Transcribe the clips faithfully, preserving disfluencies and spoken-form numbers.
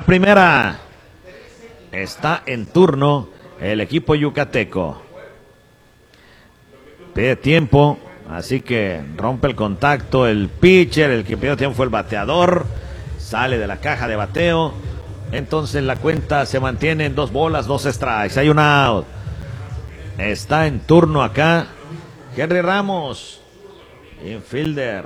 primera. Está en turno el equipo yucateco. Pide tiempo, así que rompe el contacto el pitcher. El que pidió tiempo fue el bateador. Sale de la caja de bateo. Entonces la cuenta se mantiene en dos bolas, dos strikes. Hay un out. Está en turno acá Henry Ramos, infielder.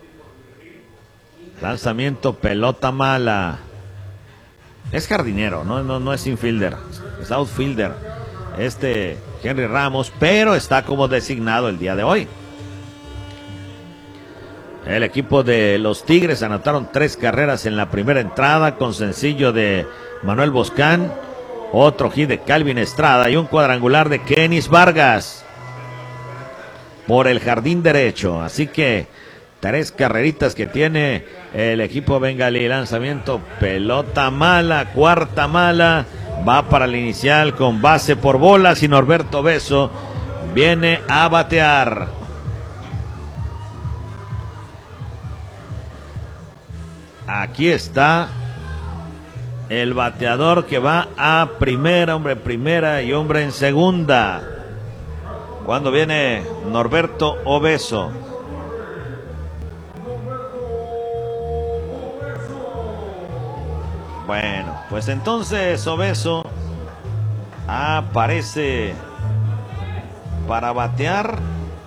Lanzamiento, pelota mala. Es jardinero, no, no, no es infielder, es outfielder este Henry Ramos, pero está como designado el día de hoy. El equipo de los Tigres anotaron tres carreras en la primera entrada con sencillo de Manuel Boscán, otro hit de Calvin Estrada y un cuadrangular de Kenis Vargas por el jardín derecho. Así que tres carreritas que tiene el equipo bengalí. Lanzamiento, pelota mala, cuarta mala, va para el inicial con base por bolas y Norberto Beso viene a batear. Aquí está el bateador que va a primera, hombre en primera y hombre en segunda. Cuando viene Norberto Obeso. Bueno, pues entonces Obeso aparece para batear.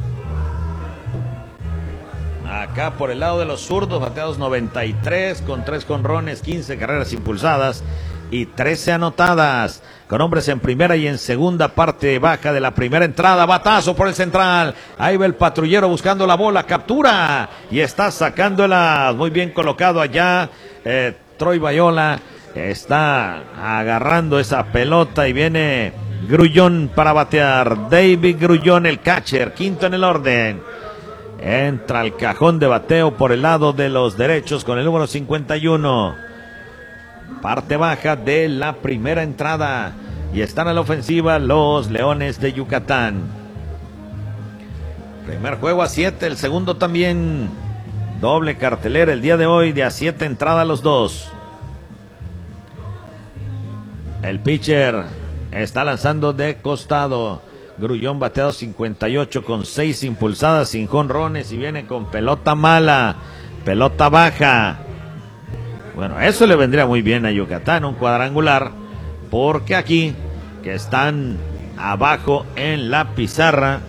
Acá por el lado de los zurdos, bateados noventa y tres con tres jonrones, quince carreras impulsadas y trece anotadas. Con hombres en primera y en segunda, parte baja de la primera entrada. Batazo por el central. Ahí va el patrullero buscando la bola. Captura. Y está sacándola. Muy bien colocado allá. Eh, Troy Bayola está agarrando esa pelota y viene Grullón para batear. David Grullón, el catcher, quinto en el orden. Entra al cajón de bateo por el lado de los derechos con el número cincuenta y uno. Parte baja de la primera entrada. Y están a la ofensiva los Leones de Yucatán. Primer juego a siete, el segundo también. Doble cartelera el día de hoy de a siete entradas los dos. El pitcher está lanzando de costado. Grullón bateado cincuenta y ocho con seis impulsadas, sin jonrones y viene con pelota mala, pelota baja. Bueno, eso le vendría muy bien a Yucatán, un cuadrangular, porque aquí que están abajo en la pizarra.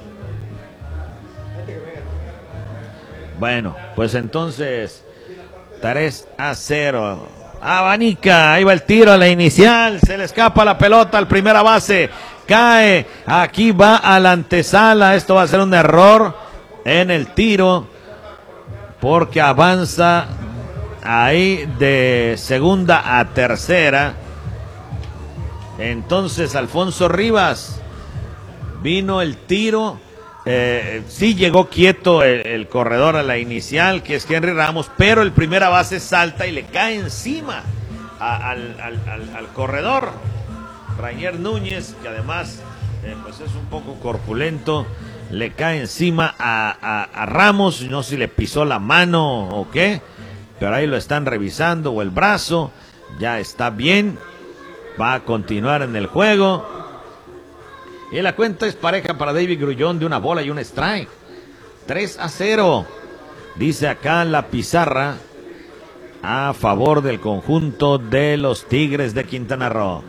Bueno, pues entonces tres a cero. Abanica, ahí va el tiro a la inicial, se le escapa la pelota al primera base. Cae, aquí va a la antesala, esto va a ser un error en el tiro, porque avanza ahí de segunda a tercera. Entonces Alfonso Rivas, vino el tiro, eh, sí llegó quieto el, el corredor a la inicial, que es Henry Ramos, pero el primera base salta y le cae encima a, al, al, al, al corredor. Rainier Núñez, que además eh, pues es un poco corpulento, le cae encima a, a, a Ramos, no sé si le pisó la mano o qué, pero ahí lo están revisando, o el brazo, ya está bien, va a continuar en el juego, y la cuenta es pareja para David Grullón de una bola y un strike, tres a cero, dice acá la pizarra, a favor del conjunto de los Tigres de Quintana Roo.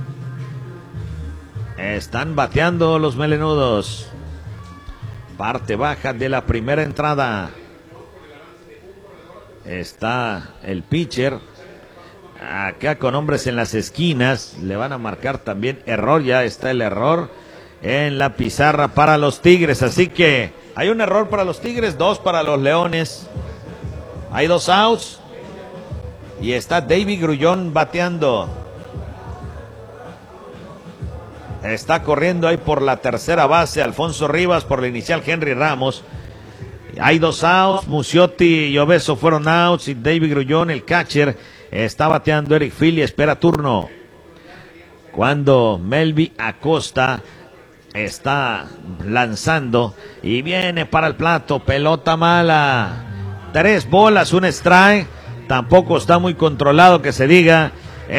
Están bateando los melenudos. Parte baja de la primera entrada. Está el pitcher. Acá con hombres en las esquinas. Le van a marcar también error. Ya está el error en la pizarra para los Tigres. Así que hay un error para los Tigres, dos para los Leones. Hay dos outs. Y está David Grullón bateando. Está corriendo ahí por la tercera base Alfonso Rivas, por la inicial Henry Ramos. Hay dos outs, Muciotti y Obeso fueron outs y David Grullón, el catcher, está bateando. Eric Philly espera turno. Cuando Melvi Acosta está lanzando y viene para el plato, pelota mala. Tres bolas, un strike. Tampoco está muy controlado que se diga.